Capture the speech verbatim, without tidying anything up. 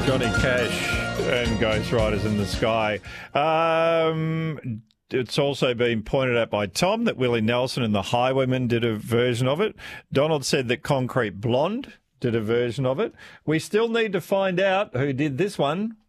Johnny Cash and Ghost Riders in the Sky. Um, it's also been pointed out by Tom that Willie Nelson and the Highwaymen did a version of it. Donald said that Concrete Blonde did a version of it. We still need to find out who did this one